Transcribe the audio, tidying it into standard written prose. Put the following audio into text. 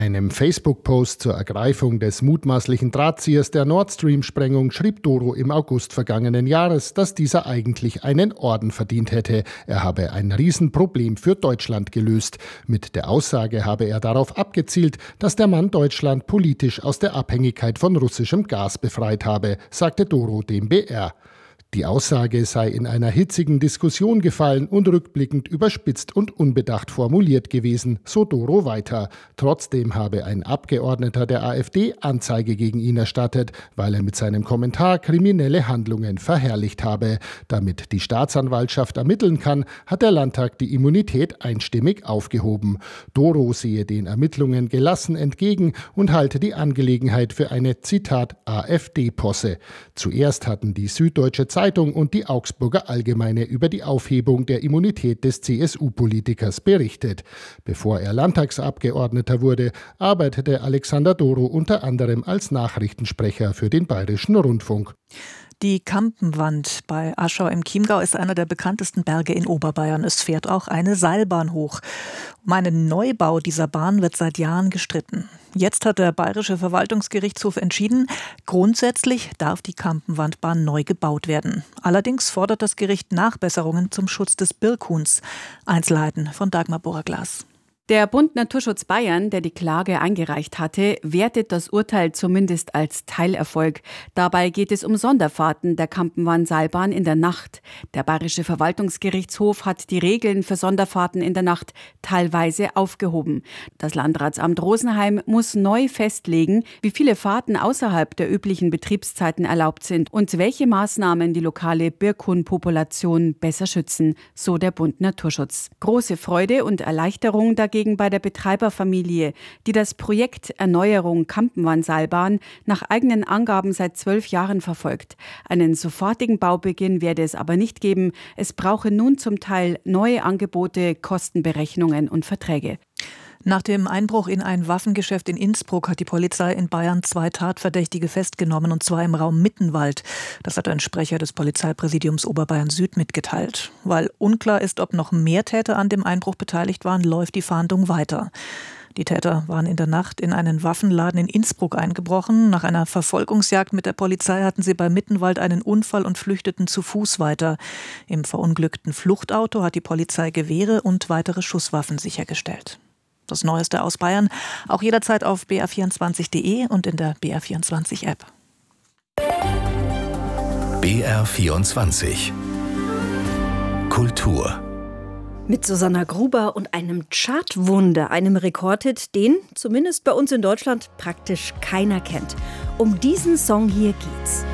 einem Facebook-Post zur Ergreifung des mutmaßlichen Drahtziehers der Nord Stream-Sprengung schrieb Doro im August vergangenen Jahres, dass dieser eigentlich einen Orden verdient hätte. Er habe ein Riesenproblem für Deutschland gelöst. Mit der Aussage habe er darauf abgezielt, dass der Mann Deutschland politisch aus der Abhängigkeit von russischem Gas befreit habe, sagte Doro dem BR. Die Aussage sei in einer hitzigen Diskussion gefallen und rückblickend überspitzt und unbedacht formuliert gewesen, so Doro weiter. Trotzdem habe ein Abgeordneter der AfD Anzeige gegen ihn erstattet, weil er mit seinem Kommentar kriminelle Handlungen verherrlicht habe. Damit die Staatsanwaltschaft ermitteln kann, hat der Landtag die Immunität einstimmig aufgehoben. Doro sehe den Ermittlungen gelassen entgegen und halte die Angelegenheit für eine, Zitat, AfD-Posse. Zuerst hatten die Süddeutsche Zeitung und die Augsburger Allgemeine über die Aufhebung der Immunität des CSU-Politikers berichtet. Bevor er Landtagsabgeordneter wurde, arbeitete Alexander Doro unter anderem als Nachrichtensprecher für den Bayerischen Rundfunk. Die Kampenwand bei Aschau im Chiemgau ist einer der bekanntesten Berge in Oberbayern. Es fährt auch eine Seilbahn hoch. Um einen Neubau dieser Bahn wird seit Jahren gestritten. Jetzt hat der Bayerische Verwaltungsgerichtshof entschieden, grundsätzlich darf die Kampenwandbahn neu gebaut werden. Allerdings fordert das Gericht Nachbesserungen zum Schutz des Birkhuhns. Einzelheiten von Dagmar Boraglas. Der Bund Naturschutz Bayern, der die Klage eingereicht hatte, wertet das Urteil zumindest als Teilerfolg. Dabei geht es um Sonderfahrten der Kampenwand-Seilbahn in der Nacht. Der Bayerische Verwaltungsgerichtshof hat die Regeln für Sonderfahrten in der Nacht teilweise aufgehoben. Das Landratsamt Rosenheim muss neu festlegen, wie viele Fahrten außerhalb der üblichen Betriebszeiten erlaubt sind und welche Maßnahmen die lokale Birkhuhnpopulation besser schützen, so der Bund Naturschutz. Große Freude und Erleichterung dagegen bei der Betreiberfamilie, die das Projekt Erneuerung Kampenwand-Seilbahn nach eigenen Angaben seit 12 Jahren verfolgt. Einen sofortigen Baubeginn werde es aber nicht geben. Es brauche nun zum Teil neue Angebote, Kostenberechnungen und Verträge. Nach dem Einbruch in ein Waffengeschäft in Innsbruck hat die Polizei in Bayern 2 Tatverdächtige festgenommen, und zwar im Raum Mittenwald. Das hat ein Sprecher des Polizeipräsidiums Oberbayern Süd mitgeteilt. Weil unklar ist, ob noch mehr Täter an dem Einbruch beteiligt waren, läuft die Fahndung weiter. Die Täter waren in der Nacht in einen Waffenladen in Innsbruck eingebrochen. Nach einer Verfolgungsjagd mit der Polizei hatten sie bei Mittenwald einen Unfall und flüchteten zu Fuß weiter. Im verunglückten Fluchtauto hat die Polizei Gewehre und weitere Schusswaffen sichergestellt. Das Neueste aus Bayern, auch jederzeit auf br24.de und in der BR24-App. BR24 Kultur. Mit Susanna Gruber und einem Chartwunder, einem Rekordhit, den, zumindest bei uns in Deutschland, praktisch keiner kennt. Um diesen Song hier geht's.